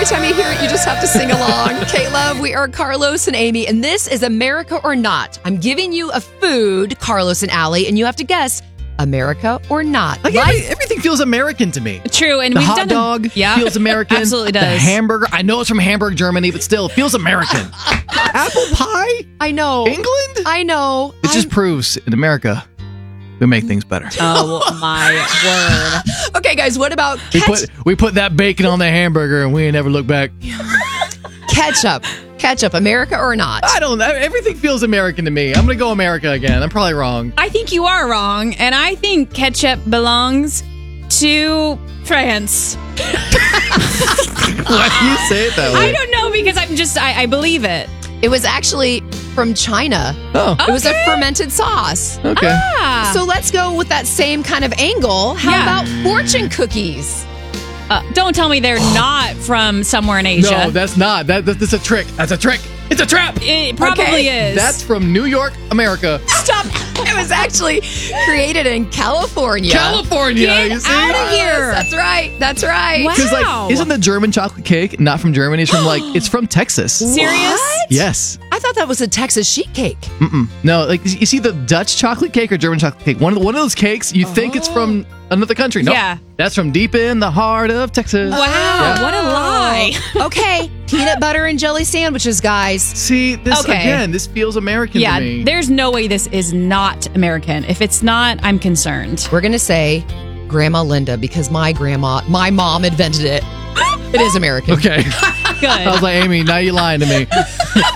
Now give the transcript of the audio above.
every time you hear it, you just have to sing along. K-Love, we are Carlos and Amy, and this is America or Not. I'm giving you a food, Carlos and Allie, and you have to guess America or not. Like everything feels American to me. True, and the we've hot done dog feels American. Absolutely The does. hamburger, I know it's from Hamburg, Germany, but still, it feels American. Apple pie? I know. England? I know. It just proves in America, we make things better. Oh my word. Okay, guys, what about We put that bacon on the hamburger and we ain't never look back. ketchup? Ketchup, America or not? I don't know. Everything feels American to me. I'm going to go America again. I'm probably wrong. I think you are wrong, and I think ketchup belongs to France. Why do you say it that way? I don't know, because I believe it. It was actually from China. Oh. It was a fermented sauce. Okay. So let's go with that same kind of angle. How about fortune cookies? Don't tell me they're not from somewhere in Asia. No, that's not. That's a trick. That's a trick. It's a trap. It probably is. That's from New York, America. Stop. It was actually created in California. California. Get you see? out of here. Yes, that's right. That's right. Wow. Because isn't the German chocolate cake not from Germany? It's from it's from Texas. Serious? Yes. I thought that was a Texas sheet cake. No, you see the Dutch chocolate cake or German chocolate cake. One of those cakes, you think it's from another country. No, Yeah. that's from deep in the heart of Texas. Wow, what a lie. Okay, peanut butter and jelly sandwiches, guys. See, this feels American Yeah, to me. there's no way this is not American. If it's not, I'm concerned. We're going to say Grandma Linda because my mom invented it. It is American. Okay. Good. I was like, Amy, now you're lying to me.